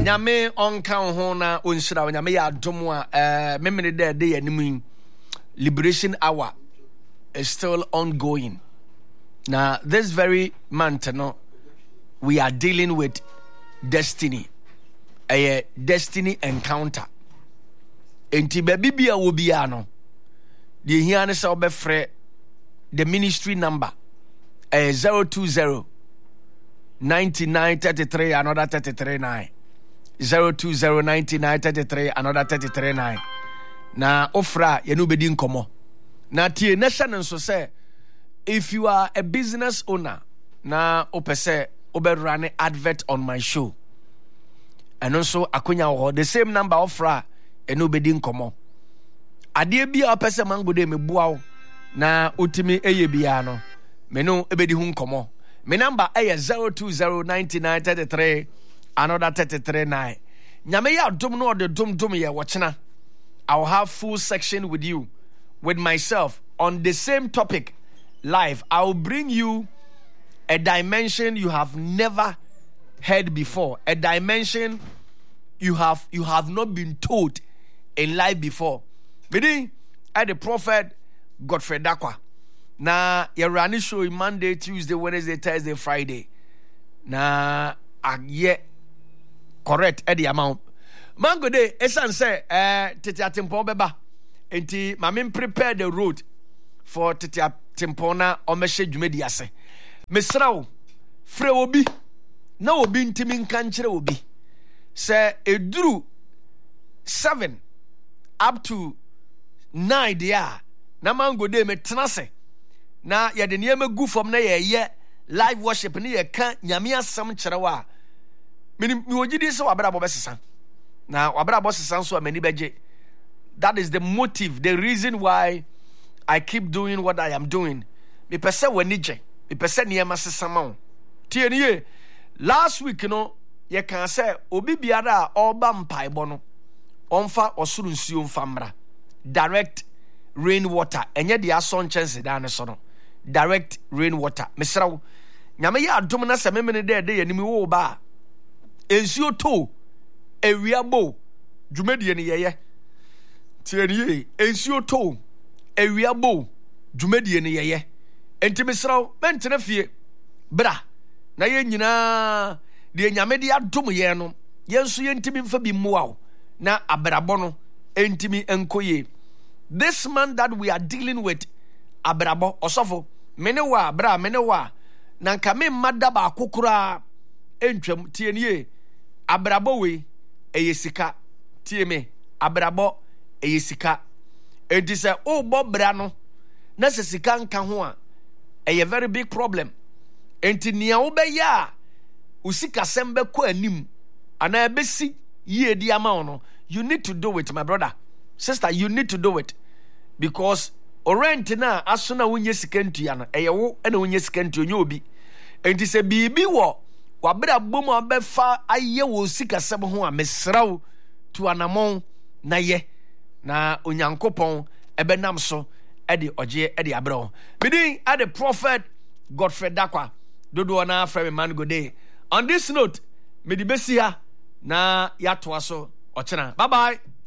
Nyame onka ho na onshira nyame ya adom a memene de animu liberation hour is still ongoing. Now this very month we are dealing with destiny. A destiny encounter. Enti baby bia wo bia no. The here ne se obefre the ministry number 020 99 33 another 339 020 99 33 another 339 na ofra ye no bedi nkomo na tie nation so say if you are a business owner na opese oberane advert on my show and also akonya the same number ofra ye no bedi nkomo ade bia opese mango de mebua na otimi eye bia no me no ebedi hu nkomo. My number is 0209933 another 339. Nyame ya dum no the dum ye watchna. I'll have full section with you, with myself on the same topic live. I'll bring you a dimension you have never heard before, a dimension you have not been told in life before. Meaning, the prophet Godfrey Dakwa. Na Yarani show Monday, Tuesday, Wednesday, Thursday, Friday. Na correct at the amount. Mango day, esan say Titia Timpo beba. Enti mamin prepare the road for Titia Timpona or Meshe Jumediase. Misrao Fre obi na obi ntimi nkanchire obi. Say eduru 7 up to 9 dia. Na mango day me tenase. Na ya de niam gu fom na ye live worship na ye ka nyame asam kyerɛwa mi ogidi se wabra bo besesa na wabra bo sesa so amani beje. That is the motive, the reason why I keep doing what I am doing. Me pese wanije me pese niam asesa ma tie nie last week ye kan say obi biara a oba mpaebo no onfa osuru nsuo mfamra direct rainwater enye de ason chance da ne so no direct rainwater. Mesraw nyame ya adom na se memene de yanimi wo ba ensuo to ewiabo dwumadie ne yeye tienie ensuo to ewiabo dwumadie ne yeye enti mesraw mentene fie bra na ye nyina de nyame de adom ye no yenso yentimi mfa bi muaw na abrabo no entimi enkoye. This man that we are dealing with abrabo osofo menewa bra menewa nanka me mada ba kokura entwam tienie abrabo we eyesika tie me abrabo eyesika enti se o bo bra no na se sika nka ho a eye very big problem enti nia wo be ya usika sembe ko anim ana ebesi ye di ama no. You need to do it, my brother sister, you need to do it because orent na asona wonye sikantu ya no eyewo na wonye sikantu onye obi enti se bibi wo wabra bom abefa aye wo sikasem ho a mesraw tu anamon na ye na onyankopon ebenam so ede oje ede abro bidin at the prophet Godfrey Dakwa dodo na frame man go day. On this note me di besi ha na ya to aso ochena. Bye bye.